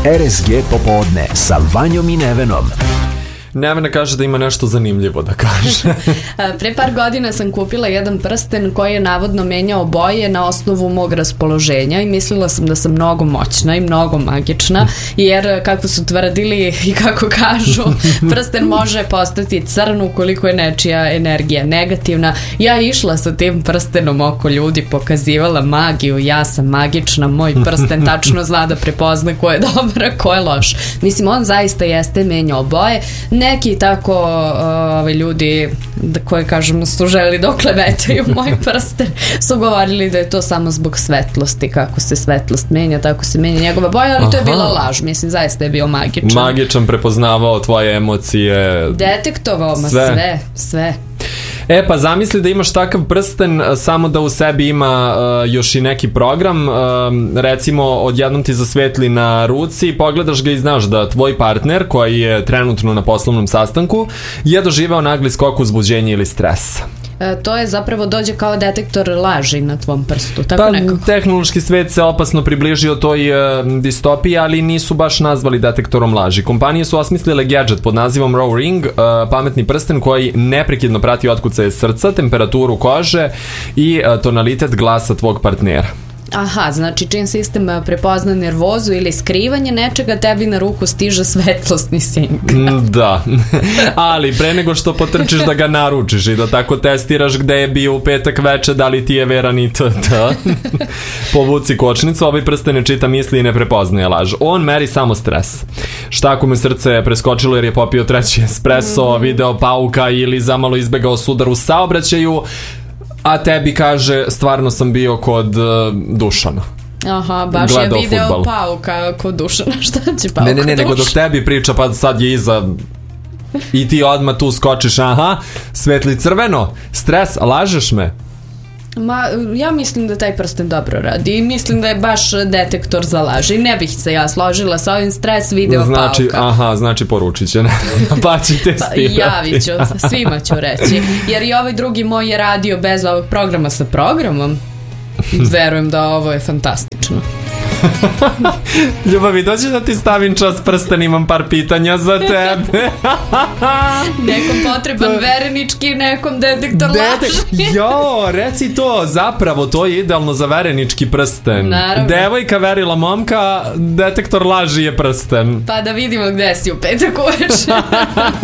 RSG popodne sa Vanjom i Nevenom. Nevena kaže da ima nešto zanimljivo da kaže. Pre par godina sam kupila jedan prsten koji je navodno menjao boje na osnovu mog raspoloženja i mislila sam da sam mnogo moćna i mnogo magična, jer kako su tvrdili i kako kažu, prsten može postati crn ukoliko je nečija energija negativna. Ja išla sa tim prstenom oko ljudi, pokazivala magiju, ja sam magična, moj prsten tačno zna da prepozna ko je dobar, a ko je loš. Mislim, on zaista jeste menjao boje. Neki tako ljudi koji, kažem, su želi da oklevetaju moj prsten, su govorili da je to samo zbog svetlosti, kako se svetlost menja, tako se menja njegova boja, ali to je bila laž, mislim, zaista je bio magičan. Magičan, prepoznavao tvoje emocije. Detektovao sve. Pa zamisli da imaš takav prsten, samo da u sebi ima još i neki program, recimo odjednom ti zasvetli na ruci, pogledaš ga i znaš da tvoj partner koji je trenutno na poslovnom sastanku je doživeo nagli skok uzbuđenja ili stresa. To je zapravo dođe kao detektor laži na tvom prstu, tako nekako. Tehnološki svet se opasno približio toj distopiji, ali nisu baš nazvali detektorom laži. Kompanije su osmislile gadget pod nazivom Raw Ring, pametni prsten koji neprekidno prati otkucaje srca, temperaturu kože i tonalitet glasa tvog partnera. Aha, znači čim sistem prepozna nervozu ili skrivanje nečega, tebi na ruku stiže svetlosni signal. Da, ali pre nego što potrčiš da ga naručiš i da tako testiraš gde je bio u petak veče, da li ti je veran i povuci kočnicu, ovaj prsten ne čita misli i ne prepoznaje laž. On meri samo stres. Šta ako mu srce preskočilo jer je popio treći espresso, video pauka ili zamalo izbegao sudar u saobraćaju, a tebi kaže, stvarno sam bio kod Dušana. Aha, baš gledao je video fudbal. Pauka kod Dušana, šta će pauka? Ne, nego dok tebi priča, pa sad je iza i ti odmah tu skočiš, aha, svetli crveno, stres, lažeš me? Ja mislim da taj prsten dobro radi i mislim da je baš detektor za laži. Ne bih se ja složila sa ovim stres video pauka. Znači poručit će, pa će testirati. Javit ću, svima ću reći. Jer i ovaj drugi moj je radio bez ovog programa sa programom. Verujem da ovo je fantastično. Ljubavi, dođi da ti stavim čas prsten, imam par pitanja za tebe. Nekom potreban verenički, nekom detektor laži. Jo, reci to, zapravo to je idealno za verenički prsten. Naravno. Devojka verila momka, detektor laži je prsten. Pa da vidimo gde si u petak uveče.